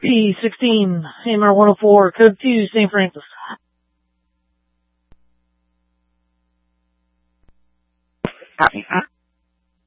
P16, AMR 104, code 2, St. Francis. Copy.